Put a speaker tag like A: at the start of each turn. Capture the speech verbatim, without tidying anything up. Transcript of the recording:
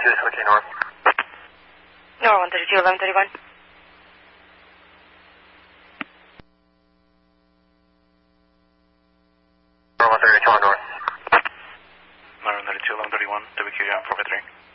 A: thirty-two, switching north.
B: North one thirty-two, eleven thirty-one.
A: North one thirty-two on north.
C: North one thirty-two, eleven thirty-one, W Q, yeah, four by three.